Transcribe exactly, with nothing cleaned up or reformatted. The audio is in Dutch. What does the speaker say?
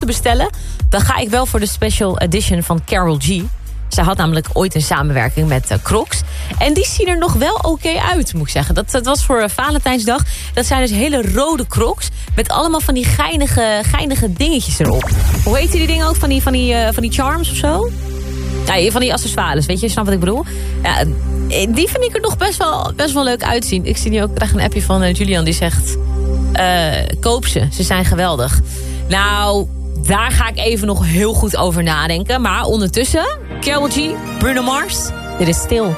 bestellen... dan ga ik wel voor de special edition van Karol G. Zij had namelijk ooit een samenwerking met uh, Crocs. En die zien er nog wel oké okay uit, moet ik zeggen. Dat, dat was voor uh, Valentijnsdag. Dat zijn dus hele rode Crocs... met allemaal van die geinige, geinige dingetjes erop. Hoe heet die dingen ook? Van die, van die, uh, van die charms of zo? Ja, van die accessoires, weet je? Snap wat ik bedoel? Ja, die vind ik er nog best wel, best wel leuk uitzien. Ik zie nu ook graag een appje van uh, Julian die zegt... Uh, koop ze, ze zijn geweldig. Nou, daar ga ik even nog heel goed over nadenken. Maar ondertussen, Karol G, Bruno Mars, dit is Stil.